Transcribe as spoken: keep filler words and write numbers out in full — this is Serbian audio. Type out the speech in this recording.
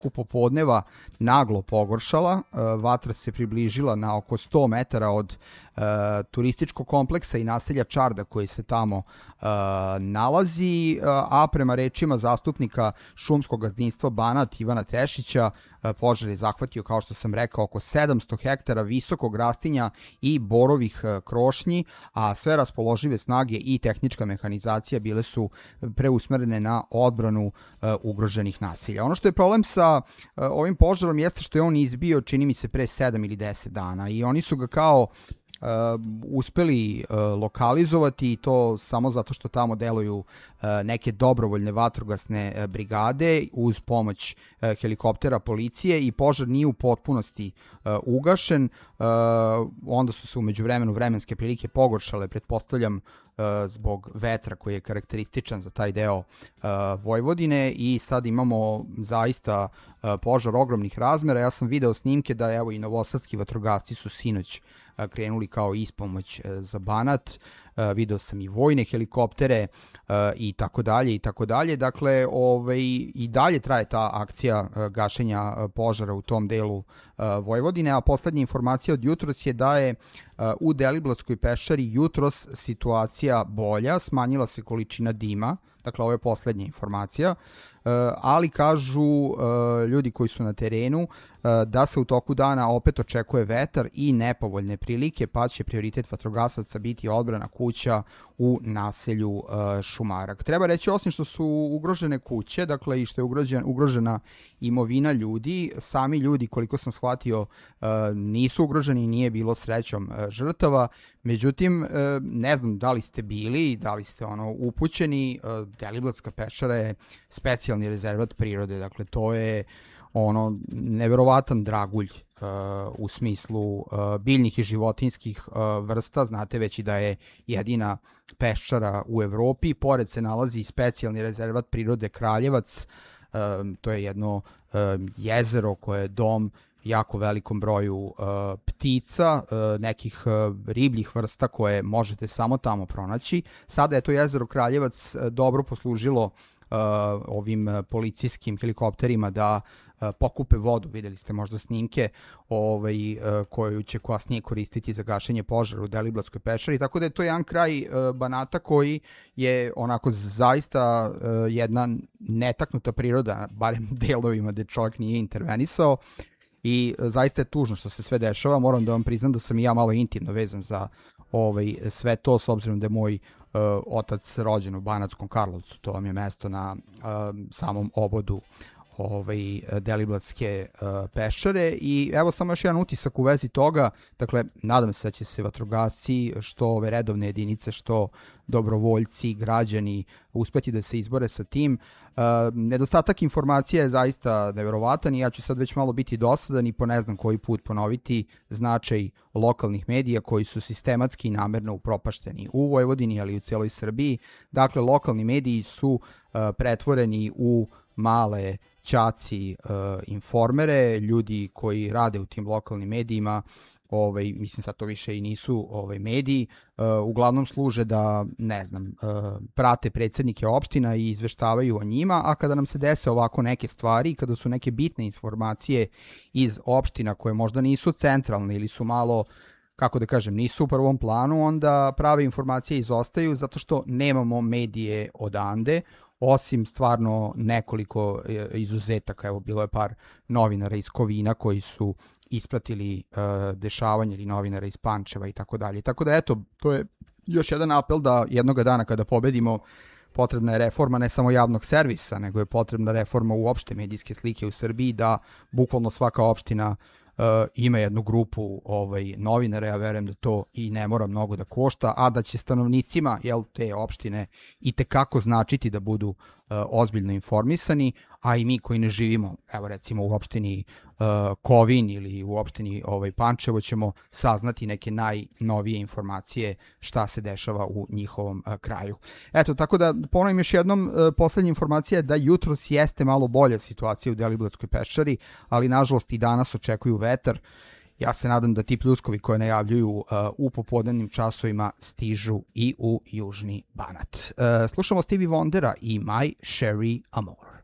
popodneva naglo pogoršala. Vatra se približila na oko sto metara od uh, turističkog kompleksa i naselja Čardak koji se tamo uh, nalazi, uh, a prema rečima zastupnika šumskog gazdinstva Banat Ivana Tešića, uh, požar je zahvatio, kao što sam rekao, oko sedamsto hektara visokog rastinja i borovih uh, krošnji, a sve raspoložive snage i tehnička mehanizacija bile su preusmerene na odbranu uh, ugroženih naselja. Ono što je problem sa uh, ovim požarom jeste što je on izbio, čini mi se, pre sedam ili deset dana i oni su ga kao Uh, uspeli uh, lokalizovati, i to samo zato što tamo deluju uh, neke dobrovoljne vatrogasne uh, brigade uz pomoć uh, helikoptera policije, i požar nije u potpunosti uh, ugašen. Uh, onda su se umeđu vremenu vremenske prilike pogoršale, pretpostavljam uh, zbog vetra koji je karakterističan za taj deo uh, Vojvodine, i sad imamo zaista uh, požar ogromnih razmera. Ja sam video snimke da evo i novosadski vatrogasci su sinoć krenuli kao ispomoć za Banat, video sam i vojne helikoptere i tako dalje i tako dalje. Dakle, ovaj, i dalje traje ta akcija gašenja požara u tom delu Vojvodine, a poslednja informacija od jutros je da je u Deliblatskoj peščari jutros situacija bolja, smanjila se količina dima, dakle ovo je poslednja informacija, ali kažu ljudi koji su na terenu da se u toku dana opet očekuje vetar i nepovoljne prilike, pa će prioritet vatrogasaca biti odbrana kuća u naselju Šumarak. Treba reći, osim što su ugrožene kuće, dakle i što je ugrožena, ugrožena imovina ljudi, sami ljudi, koliko sam shvatio, nisu ugroženi, nije bilo srećom žrtava. Međutim, ne znam da li ste bili, da li ste ono upućeni, Deliblatska peščara je specijalni rezervat prirode, dakle to je ono neverovatan dragulj uh, u smislu uh, biljnih i životinskih uh, vrsta. Znate već i da je jedina peščara u Evropi. Pored se nalazi specijalni rezervat prirode Kraljevac. Uh, to je jedno uh, jezero koje je dom jako velikom broju uh, ptica, uh, nekih uh, ribljih vrsta koje možete samo tamo pronaći. Sada je to jezero Kraljevac uh, dobro poslužilo uh, ovim uh, policijskim helikopterima da pokupe vodu. Videli ste možda snimke ovaj, koju će kasnije koristiti za gašenje požara u Deliblatskoj peščari, tako da je to jedan kraj Banata koji je onako zaista jedna netaknuta priroda, barem delovima gde čovjek nije intervenisao, i zaista je tužno što se sve dešava. Moram da vam priznam da sam i ja malo intimno vezan za ovaj, sve to, s obzirom da je moj uh, otac rođen u Banatskom Karlovcu, to vam je mesto na uh, samom obodu ovaj, Deliblatske uh, peščare. I evo samo još jedan utisak u vezi toga. Dakle, nadam se da će se vatrogasci, što ove redovne jedinice, što dobrovoljci, građani uspeti da se izbore sa tim. Uh, nedostatak informacija je zaista neverovatan i ja ću sad već malo biti dosadan i po ne znam koji put ponoviti značaj lokalnih medija koji su sistematski i namerno upropašteni u Vojvodini, ali i u cijeloj Srbiji. Dakle, lokalni mediji su uh, pretvoreni u male ćaci uh, informere, ljudi koji rade u tim lokalnim medijima, ovaj, mislim sad to više i nisu ovaj, mediji, uh, uglavnom služe da, ne znam, uh, prate predsjednike opština i izveštavaju o njima, a kada nam se dese ovako neke stvari, kada su neke bitne informacije iz opština koje možda nisu centralne ili su malo, kako da kažem, nisu u prvom planu, onda prave informacije izostaju zato što nemamo medije odande, osim stvarno nekoliko izuzetaka. Evo, bilo je par novinara iz Kovina koji su ispratili uh, dešavanje, ili novinara iz Pančeva i tako dalje. Tako da eto, to je još jedan apel da jednoga dana kada pobedimo, potrebna je reforma ne samo javnog servisa, nego je potrebna reforma uopšte medijske slike u Srbiji, da bukvalno svaka opština Uh, ima jednu grupu ovaj, novinara. Ja verujem da to i ne mora mnogo da košta, a da će stanovnicima, jel, te opštine i tekako značiti da budu uh, ozbiljno informisani, a i mi koji ne živimo, evo recimo u opštini uh, Kovin ili u opštini ovaj, Pančevo, ćemo saznati neke najnovije informacije šta se dešava u njihovom uh, kraju. Eto, tako da ponovim još jednom, uh, poslednja informacija je da jutros jeste malo bolja situacija u Deliblatskoj peščari, ali nažalost i danas očekuju vetar. Ja se nadam da ti pljuskovi koje najavljuju uh, u popodnevnim časovima stižu i u Južni Banat. Uh, slušamo Stevie Wondera i My Sherry Amore.